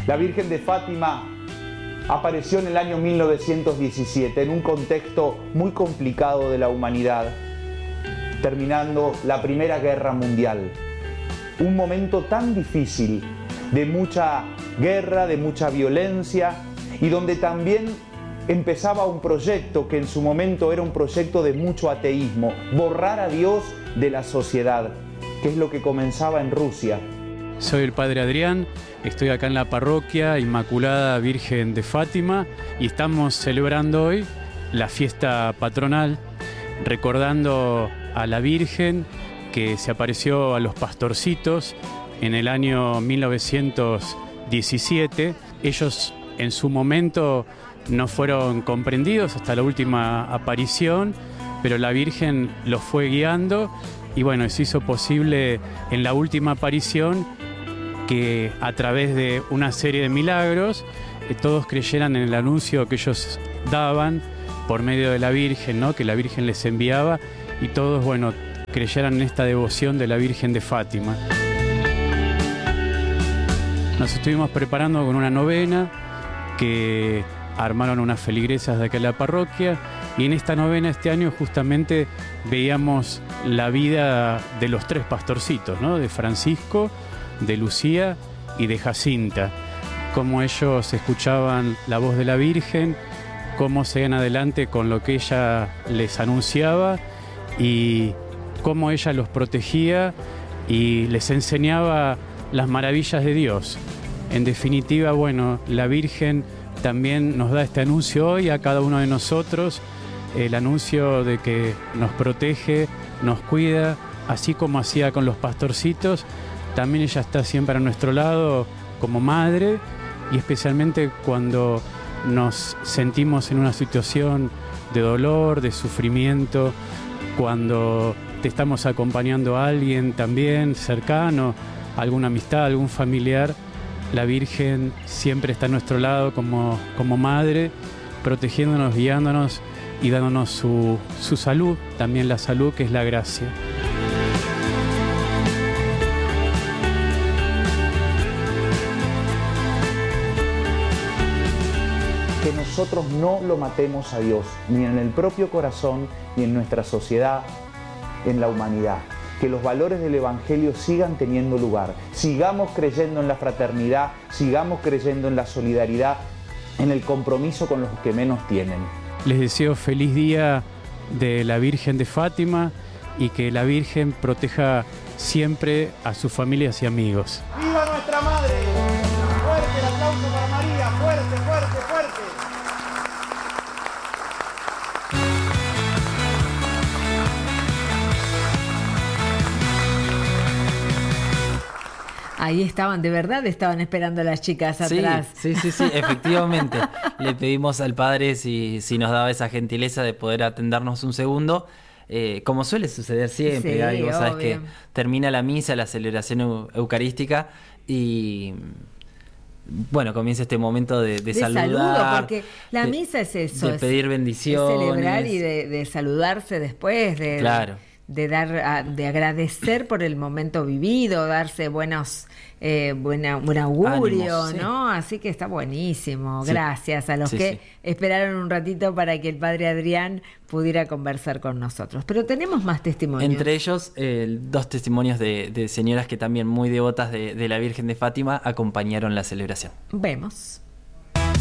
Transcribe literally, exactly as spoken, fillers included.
La Virgen de Fátima apareció en el año mil novecientos diecisiete en un contexto muy complicado de la humanidad, terminando la Primera Guerra Mundial. Un momento tan difícil, de mucha guerra, de mucha violencia, y donde también empezaba un proyecto que en su momento era un proyecto de mucho ateísmo, borrar a Dios de la sociedad, que es lo que comenzaba en Rusia. Soy el Padre Adrián, estoy acá en la parroquia Inmaculada Virgen de Fátima y estamos celebrando hoy la fiesta patronal, recordando a la Virgen que se apareció a los pastorcitos en el año mil novecientos diecisiete. Ellos en su momento no fueron comprendidos hasta la última aparición, pero la Virgen los fue guiando y bueno, se hizo posible en la última aparición que a través de una serie de milagros eh, todos creyeran en el anuncio que ellos daban por medio de la Virgen, ¿no? Que la Virgen les enviaba, y todos, bueno, creyeran en esta devoción de la Virgen de Fátima. Nos estuvimos preparando con una novena que armaron unas feligresas de acá en la parroquia, y en esta novena este año justamente veíamos la vida de los tres pastorcitos, ¿no? De Francisco, de Lucía y de Jacinta, cómo ellos escuchaban la voz de la Virgen, cómo seguían adelante con lo que ella les anunciaba y cómo ella los protegía y les enseñaba las maravillas de Dios. En definitiva, bueno, la Virgen también nos da este anuncio hoy a cada uno de nosotros, el anuncio de que nos protege, nos cuida, así como hacía con los pastorcitos. También ella está siempre a nuestro lado como madre, y especialmente cuando nos sentimos en una situación de dolor, de sufrimiento, cuando te estamos acompañando a alguien también cercano, alguna amistad, algún familiar, la Virgen siempre está a nuestro lado como, como madre, protegiéndonos, guiándonos y dándonos su, su salud, también la salud que es la gracia. Que nosotros no lo matemos a Dios, ni en el propio corazón, ni en nuestra sociedad, en la humanidad. Que los valores del Evangelio sigan teniendo lugar. Sigamos creyendo en la fraternidad, sigamos creyendo en la solidaridad, en el compromiso con los que menos tienen. Les deseo feliz día de la Virgen de Fátima y que la Virgen proteja siempre a sus familias y amigos. ¡Viva nuestra Madre! Fuerte el aplauso para María, fuerte, fuerte, fuerte. Ahí estaban, de verdad estaban esperando a las chicas atrás. Sí, sí, sí, sí, efectivamente. Le pedimos al padre si, si nos daba esa gentileza de poder atendernos un segundo. Eh, como suele suceder siempre, Sí, Gaby, vos sabés obvio. que termina la misa, la celebración eu- eucarística y bueno, comienza este momento de, de, De saludar. saludo, porque la de- misa es eso. De es- pedir bendiciones. Es celebrar y de, de saludarse después, de, Claro. de dar, a- de agradecer por el momento vivido, darse buenos, eh, buena, buen augurio, Ánimos, sí. ¿no? Así que está buenísimo. Sí. Gracias a los Sí, que sí. esperaron un ratito para que el padre Adrián pudiera conversar con nosotros. Pero tenemos más testimonios. Entre ellos, eh, dos testimonios de, de señoras que también muy devotas de, de la Virgen de Fátima acompañaron la celebración. Vemos.